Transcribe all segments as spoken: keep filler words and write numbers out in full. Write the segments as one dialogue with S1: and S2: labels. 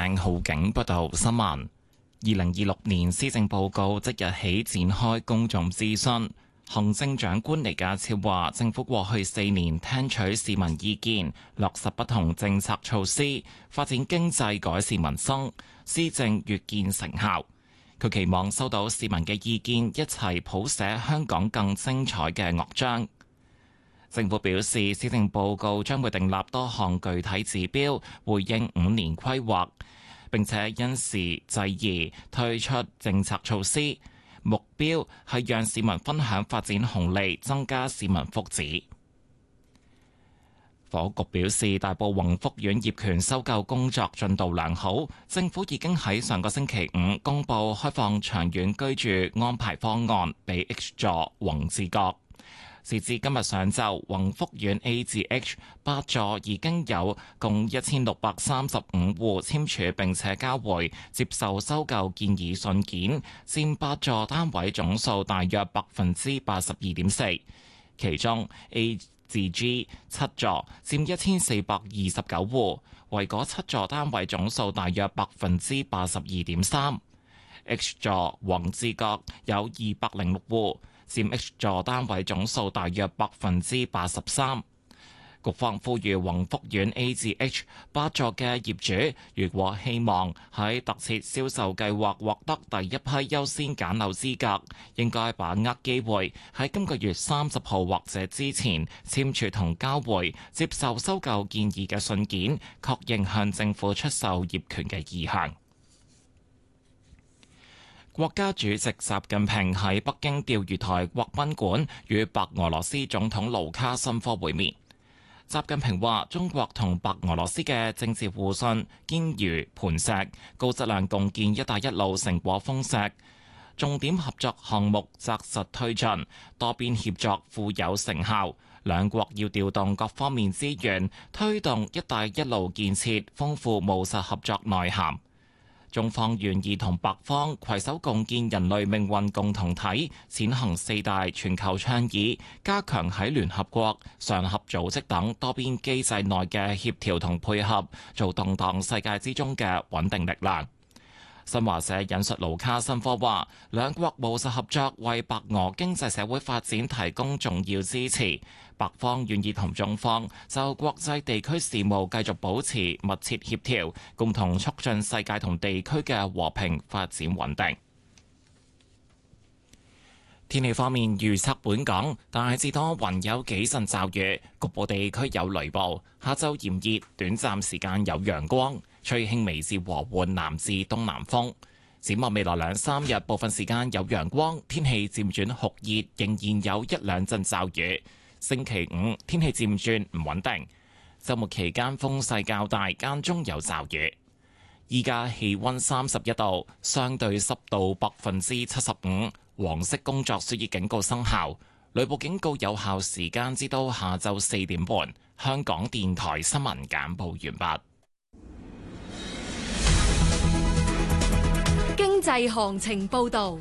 S1: 鄭浩景報道新聞。二零二六年施政報告即日起展開公眾諮詢。行政長官李家超話，政府過去四年聽取市民意見，落實不同政策措施，發展經濟，改善民生，施政越見成效。佢期望收到市民嘅意見，一齊譜寫香港更精彩嘅樂章。政府表示，施政報告將會訂立多項具體指標，回應五年規劃，並且因時制宜推出政策措施，目標係讓市民分享發展紅利，增加市民福祉。房屋局表示，大埔宏福苑業權收購工作進度良好，政府已經喺上個星期五公布開放長遠居住安排方案俾 H 座宏志閣。時至今日上晝，宏福苑 A 至 H 八座已經有共一千六百三十五戶簽署並且交回接受收購建議信件，佔八座單位總數大約百分之八十二點四。其中 A 至 G 七座佔一千四百二十九戶，為嗰七座單位總數大約百分之八十二點三。H 座宏志閣有二百零六戶，佔 H 座單位總數大約百分之八十三。局方呼籲宏福苑 A 至 H 八座嘅業主，如果希望喺特設銷售計劃獲得第一批優先揀樓資格，應該把握機會喺今個月三十號或者之前簽署同交回接受收購建議嘅信件，確認向政府出售業權嘅意向。國家主席習近平喺北京釣魚台國賓館與白俄羅斯總統盧卡申科會面。習近平話：中國同白俄羅斯嘅政治互信堅如磐石，高質量共建「一帶一路」成果豐碩，重點合作項目紮實推進，多邊協作富有成效。兩國要調動各方面資源，推動「一帶一路」建設，豐富務實合作內涵。中方願意同白方攜手共建人類命運共同體，踐行四大全球倡議，加強喺聯合國、上合組織等多邊機制內嘅協調同配合，做動盪世界之中嘅穩定力量。新華社引述盧卡申科話，兩國務實合作為白俄經濟社會發展提供重要支持，白方願意同中方就國際地區事務繼續保持密切協調，共同促進世界同地區嘅和平發展穩定。天氣方面預測，本港大致多雲，有幾陣驟雨，局部地區有雷暴。下晝炎熱，短暫時間有陽光，吹輕微至和緩南至東南風。展望未來兩三日，部分時間有陽光，天氣漸轉酷熱，仍然有一兩陣驟雨。星期五天氣漸轉唔穩定，週末期間風勢較大，間中有驟雨。依家氣溫三十一度，相對濕度百分之七十五。黃色工作暑熱警告生效，雷暴警告有效時間至到下晝四點半。香港電台新聞簡報完畢。
S2: 經濟行情報道。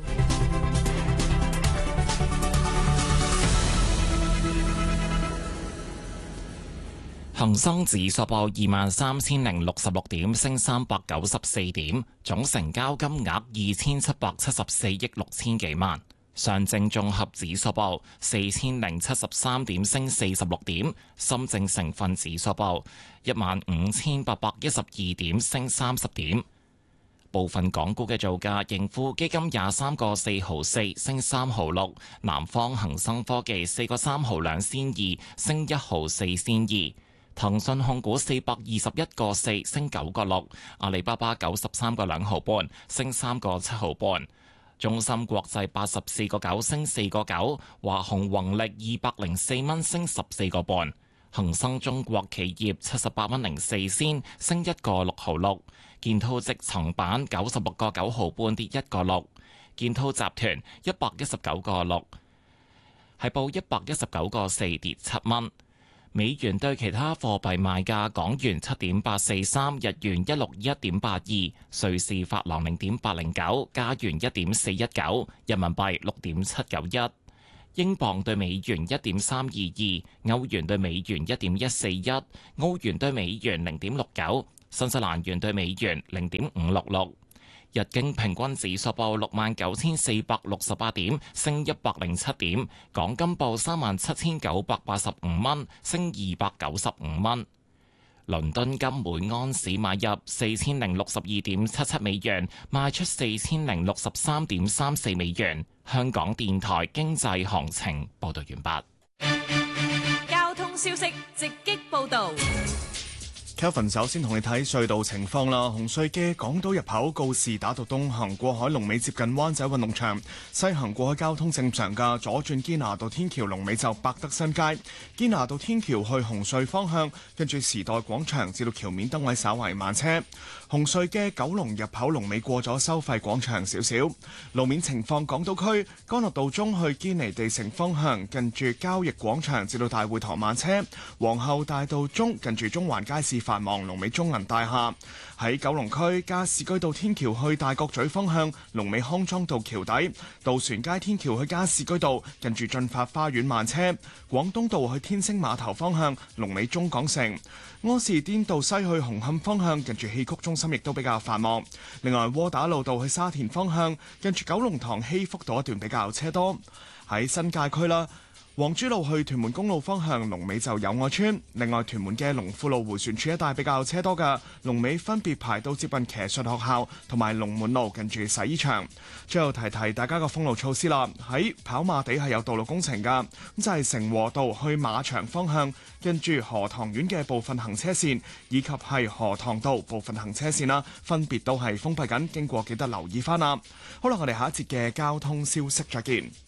S1: 恒生指數報二萬三千零六十六點，升三百九十四點，總成交金額二千七百七十四億六千幾萬。上證綜合指數報四千零七十三點，升四十六點。深證成分指數報一萬五千八百一十二點，升三十點。部分港股嘅造價，盈富基金廿三個四毫四，升三毫六；南方恒生科技四個三毫兩仙二，升一毫四仙二。騰訊控股四百二十一個四，升九個六；阿里巴巴九十三個兩毫半，升三個七毫半；中芯國際八十四個九，升四個九；華虹宏力二百零四蚊，升十四個半；恒生中國企業七十八蚊零四仙，升一個六毫六；建滔積層板九十六個九毫半，跌一個六；建滔集團一百一十九個六，係報一百一十九個四，跌七蚊。美元對其他貨幣賣價：港元七點八四三，日元一六一點八二，瑞士法郎零點八零九，加元一點四一九，人民幣六點七九一，英鎊對美元一點三二二，歐元對美元一點一四一，澳元對美元零點六九， 新西蘭元對美元零點五六六。日經平均指數報六萬九千四百六十八點，升一百零七點。港金報三萬七千九百八十五蚊，升二百九十五蚊。倫敦金每安士買入四千零六十二點七七美元，賣出四千零六十三點三四美元。香港電台經濟行情報道完
S2: 畢。交通消息直擊報道。
S3: Kelvin 首先同你睇隧道情況啦。紅隧嘅港島入口告士打道東行過海龍尾接近灣仔運動場，西行過海交通正常㗎。左轉堅拿道天橋龍尾就百德新街。堅拿道天橋去紅隧方向，跟住時代廣場至到橋面燈位稍為慢車。紅隧嘅九龍入口龍尾過咗收費廣場少少。路面情況，港島區干諾道中去堅尼地城方向，近住交易廣場至到大會堂慢車。皇后大道中近住中環街市繁忙，龍尾中銀大廈。喺九龍區加士居道天橋去大角咀方向，龍尾康莊道橋底。渡船街天橋去加士居道近住進發花園慢車。廣東道去天星碼頭方向，龍尾中港城。柯士甸道西去紅磡方向，近住戲曲中心亦都比較繁忙。另外，窩打老道去沙田方向，近住九龍塘禧福道一段比較車多。喺新界區啦，黃珠路去屯門公路方向，龍尾就友愛村。另外，屯門嘅龍富路迴旋處一帶比較車多嘅，龍尾分別排到接近騎術學校同埋龍門路近住洗衣場。最後提提大家個封路措施啦，喺跑馬地係有道路工程㗎，咁就係成和道去馬場方向，跟住荷塘苑嘅部分行車線，以及係荷塘道部分行車線啦，分別都係封閉緊，經過記得留意返啦。好啦，我哋下一節嘅交通消息再見。